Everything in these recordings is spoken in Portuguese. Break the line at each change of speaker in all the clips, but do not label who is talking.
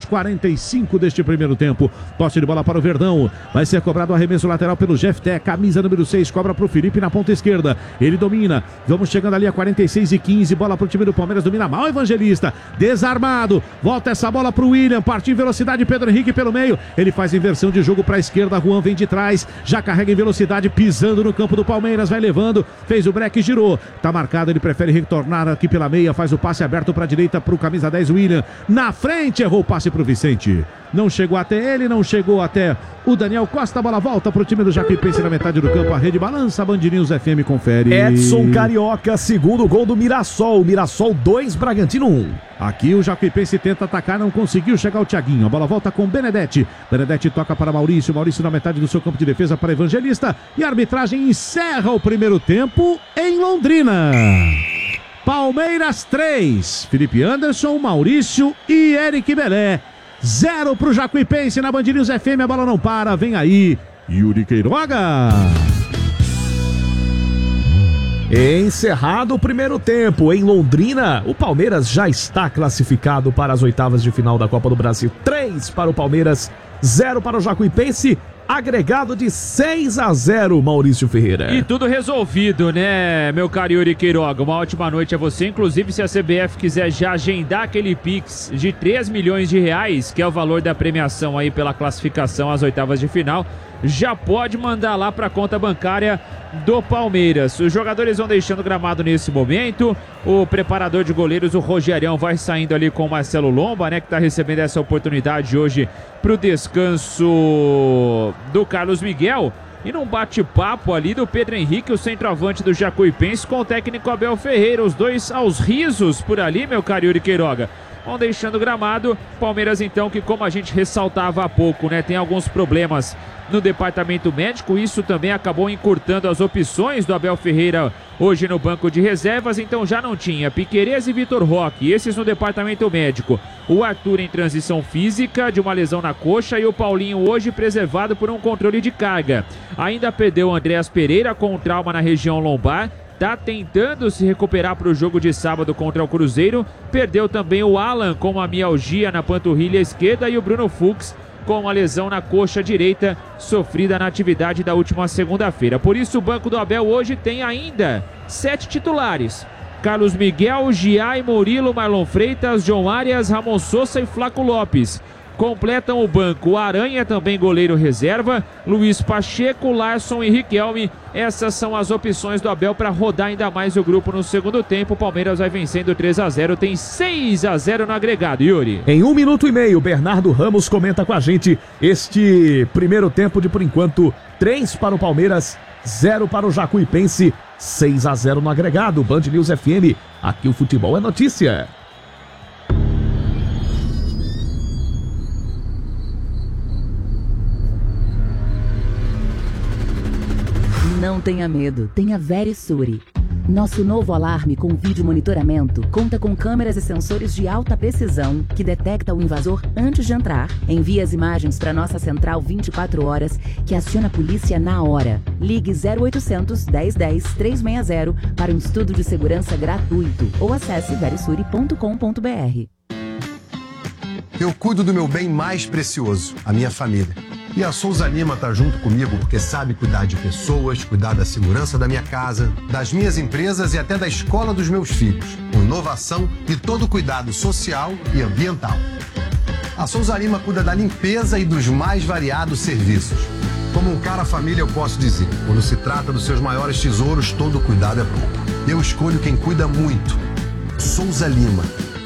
45 deste primeiro tempo. Posse de bola para o Verdão. Vai ser cobrado o arremesso lateral pelo Jefté. Camisa número 6, cobra para o Felipe na ponta esquerda. Ele domina. Vamos chegando ali a 46 e 15. Bola para o time do Palmeiras. Domina mal o Evangelista. Desarmado. Volta essa bola para o William. Partiu em velocidade. Pedro Henrique pelo meio. Ele faz inversão de jogo para a esquerda. Juan vem de trás. Já carrega em velocidade. Pisando no campo do Palmeiras. Vai levando. Fez o break, girou. Tá marcado. Ele prefere retornar aqui pela meia. Faz o passe aberto para a direita para o camisa 10, William. Na frente. Errou o passe para o Vicente. Não chegou até ele, não chegou até o Daniel Costa. A bola volta para o time do Jacuipense na metade do campo. A rede balança, Band News FM confere.
Edson Carioca, segundo gol do Mirassol. Mirassol 2, Bragantino 1.
Aqui o Jacuipense tenta atacar, não conseguiu chegar o Thiaguinho. A bola volta com Benedetti. Benedetti toca para Maurício. Maurício na metade do seu campo de defesa para Evangelista. E a arbitragem encerra o primeiro tempo em Londrina. Palmeiras 3. Felipe Anderson, Maurício e Eric Belé. 0 para o Jacuipense na Band News FM. A bola não para, vem aí Yuri Queiroga.
Encerrado o primeiro tempo em Londrina, o Palmeiras já está classificado para as oitavas de final da Copa do Brasil. 3 para o Palmeiras, 0 para o Jacuipense. Agregado de 6-0, Maurício Ferreira.
E tudo resolvido, né, meu caro Yuri Queiroga? Uma ótima noite a você. Inclusive, se a CBF quiser já agendar aquele Pix de 3 milhões de reais, que é o valor da premiação aí pela classificação às oitavas de final, já pode mandar lá para a conta bancária do Palmeiras. Os jogadores vão deixando o gramado nesse momento. O preparador de goleiros, o Rogerião, vai saindo ali com o Marcelo Lomba, né, que está recebendo essa oportunidade hoje para o descanso do Carlos Miguel. E num bate-papo ali do Pedro Henrique, o centroavante do Jacuipense, com o técnico Abel Ferreira. Os dois aos risos por ali, meu caro Yuri Queiroga. Vão deixando o gramado. Palmeiras, então, que como a gente ressaltava há pouco, né, tem alguns problemas no departamento médico. Isso também acabou encurtando as opções do Abel Ferreira hoje no banco de reservas. Então já não tinha Piquerez e Vitor Roque, esses no departamento médico. O Arthur em transição física de uma lesão na coxa e o Paulinho hoje preservado por um controle de carga. Ainda perdeu o Andréas Pereira com um trauma na região lombar. Tá tentando se recuperar para o jogo de sábado contra o Cruzeiro. Perdeu também o Alan com uma mialgia na panturrilha esquerda e o Bruno Fux com uma lesão na coxa direita sofrida na atividade da última segunda-feira. Por isso o banco do Abel hoje tem ainda 7 titulares. Carlos Miguel, Giai, Murilo, Marlon Freitas, João Arias, Ramon Sousa e Flaco Lopes. Completam o banco Aranha, também goleiro reserva, Luiz Pacheco, Larson e Riquelme. Essas são as opções do Abel para rodar ainda mais o grupo no segundo tempo. O Palmeiras vai vencendo 3-0, tem 6-0 no agregado, Yuri.
Em 1 minuto e meio, Bernardo Ramos comenta com a gente este primeiro tempo de, por enquanto, 3 para o Palmeiras, 0 para o Jacuipense, 6-0 no agregado. Band News FM, aqui o futebol é notícia.
Não tenha medo, tenha Verisure. Nosso novo alarme com vídeo monitoramento conta com câmeras e sensores de alta precisão que detecta o invasor antes de entrar. Envia as imagens para nossa central 24 horas que aciona a polícia na hora. Ligue 0800 1010 360 para um estudo de segurança gratuito ou acesse verisure.com.br.
Eu cuido do meu bem mais precioso, a minha família. E a Souza Lima tá junto comigo porque sabe cuidar de pessoas, cuidar da segurança da minha casa, das minhas empresas e até da escola dos meus filhos, com inovação e todo cuidado social e ambiental. A Souza Lima cuida da limpeza e dos mais variados serviços. Como um cara família eu posso dizer, quando se trata dos seus maiores tesouros, todo cuidado é bom. Eu escolho quem cuida muito. Souza Lima.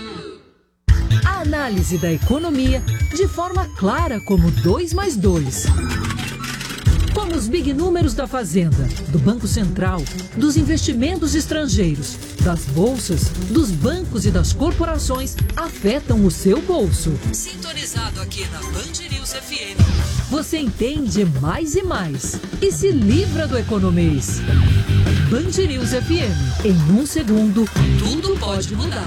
Análise da economia de forma clara como 2 mais 2. Como os big números da Fazenda, do Banco Central, dos investimentos estrangeiros, das bolsas, dos bancos e das corporações afetam o seu bolso. Sintonizado aqui na Band News FM, você entende mais e mais e se livra do economês. Band News FM, em 1 segundo, tudo pode mudar.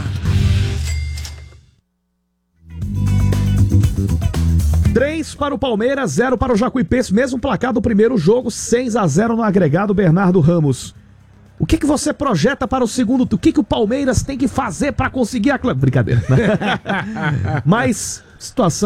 3 para o Palmeiras, 0 para o Jacuipense, mesmo placar do primeiro jogo, 6-0 no agregado. Bernardo Ramos, o que você projeta para o segundo? O que o Palmeiras tem que fazer para conseguir a... Brincadeira, né? Mas situação